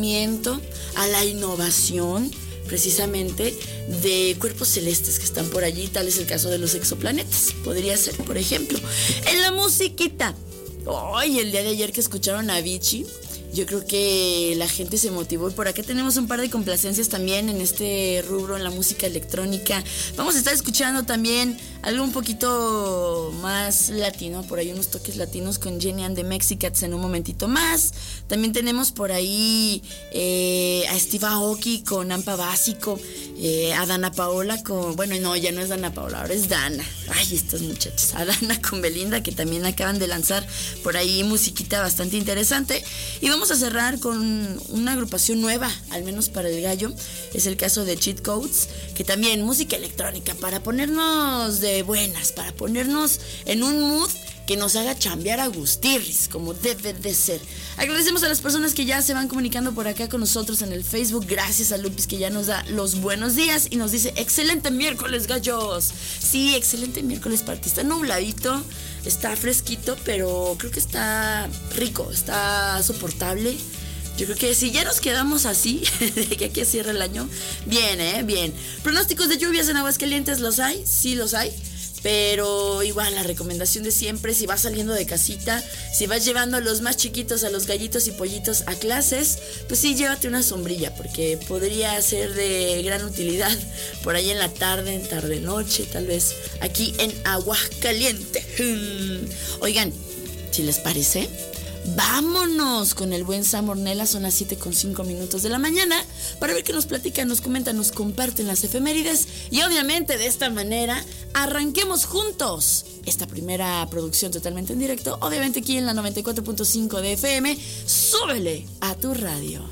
a la innovación precisamente de cuerpos celestes que están por allí, tal es el caso de los exoplanetas, podría ser, por ejemplo. En la musiquita, hoy el día de ayer que escucharon a Avicii, yo creo que la gente se motivó y por acá tenemos un par de complacencias también en este rubro, en la música electrónica. Vamos a estar escuchando también algo un poquito más latino, por ahí unos toques latinos con Jenny and the Mexicats en un momentito más. También tenemos por ahí a Steve Aoki con Ampa Básico, a Dana Paola con, bueno, no, ya no es Dana Paola, ahora es Dana. Ay, estas muchachas, a Dana con Belinda, que también acaban de lanzar por ahí musiquita bastante interesante. Y vamos a cerrar con una agrupación nueva, al menos para el gallo. Es el caso de Cheat Codes, que también música electrónica para ponernos de buenas, para ponernos en un mood que nos haga chambear a gustirris, como debe de ser. Agradecemos a las personas que ya se van comunicando por acá con nosotros en el Facebook. Gracias a Lupis, que ya nos da los buenos días y nos dice: excelente miércoles, gallos. Sí, excelente miércoles para ti. Está nubladito, está fresquito, pero creo que está rico, está soportable. Yo creo que si ya nos quedamos así, de que aquí cierra el año, bien, bien. Pronósticos de lluvias en Aguascalientes, ¿los hay? Sí, los hay. Pero igual la recomendación de siempre, si vas saliendo de casita, si vas llevando a los más chiquitos, a los gallitos y pollitos a clases, pues sí, llévate una sombrilla, porque podría ser de gran utilidad por ahí en la tarde, en tarde-noche, tal vez aquí en Aguascalientes. Oigan, si les parece, vámonos con el buen Sam Ornelas. Son las 7:05 de la mañana, para ver qué nos platican, nos comentan, nos comparten las efemérides. Y obviamente de esta manera arranquemos juntos esta primera producción totalmente en directo, obviamente aquí en la 94.5 de FM. Súbele a tu radio.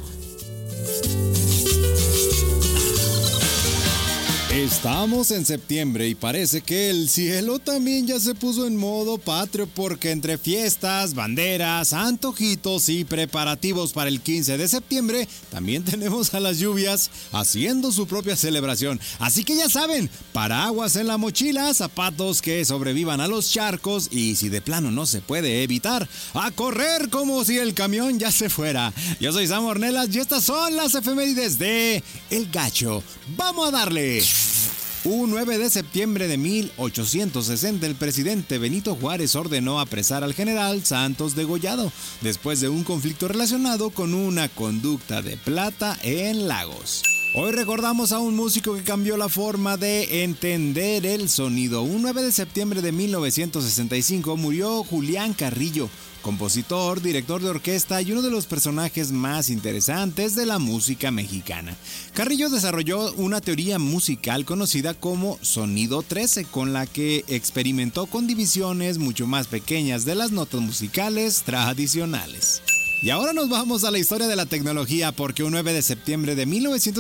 Estamos en septiembre y parece que el cielo también ya se puso en modo patrio, porque entre fiestas, banderas, antojitos y preparativos para el 15 de septiembre, también tenemos a las lluvias haciendo su propia celebración. Así que ya saben, paraguas en la mochila, zapatos que sobrevivan a los charcos y, si de plano no se puede evitar, a correr como si el camión ya se fuera. Yo soy Sam Ornelas y estas son las efemérides de El Gacho. ¡Vamos a darle! Un 9 de septiembre de 1860, el presidente Benito Juárez ordenó apresar al general Santos Degollado después de un conflicto relacionado con una conducta de plata en Lagos. Hoy recordamos a un músico que cambió la forma de entender el sonido. Un 9 de septiembre de 1965 murió Julián Carrillo, compositor, director de orquesta y uno de los personajes más interesantes de la música mexicana. Carrillo desarrolló una teoría musical conocida como Sonido 13, con la que experimentó con divisiones mucho más pequeñas de las notas musicales tradicionales. Y ahora nos vamos a la historia de la tecnología, porque un 9 de septiembre de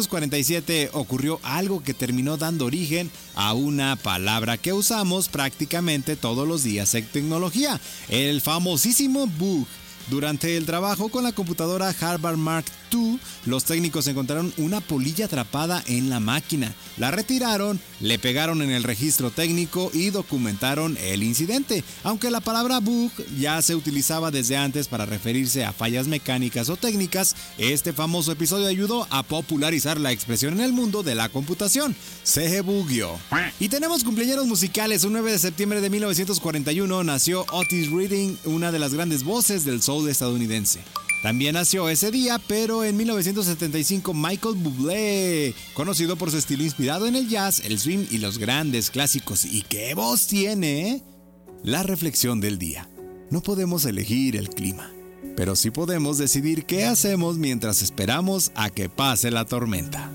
1947 ocurrió algo que terminó dando origen a una palabra que usamos prácticamente todos los días en tecnología: el famosísimo bug. Durante el trabajo con la computadora Harvard Mark II, los técnicos encontraron una polilla atrapada en la máquina. La retiraron, le pegaron en el registro técnico y documentaron el incidente. Aunque la palabra bug ya se utilizaba desde antes para referirse a fallas mecánicas o técnicas, este famoso episodio ayudó a popularizar la expresión en el mundo de la computación. Se bugueó. Y tenemos cumpleaños musicales. Un 9 de septiembre de 1941 nació Otis Redding, una de las grandes voces del soul estadounidense. También nació ese día, pero en 1975, Michael Bublé, conocido por su estilo inspirado en el jazz, el swing y los grandes clásicos. ¿Y qué voz tiene, eh? La reflexión del día: no podemos elegir el clima, pero sí podemos decidir qué hacemos mientras esperamos a que pase la tormenta.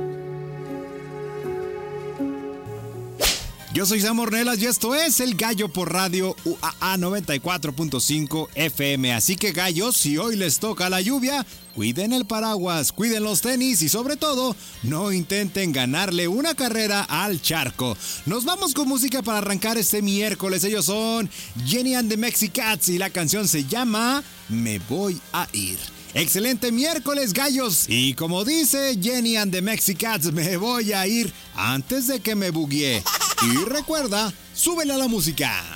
Yo soy Sam Ornelas y esto es El Gallo por Radio UAA 94.5 FM. Así que, gallos, si hoy les toca la lluvia, cuiden el paraguas, cuiden los tenis y, sobre todo, no intenten ganarle una carrera al charco. Nos vamos con música para arrancar este miércoles. Ellos son Jenny and the Mexicats y la canción se llama Me Voy a Ir. Excelente miércoles, gallos. Y como dice Jenny and the Mexicats, me voy a ir antes de que me buguee. Y recuerda, súbele a la música.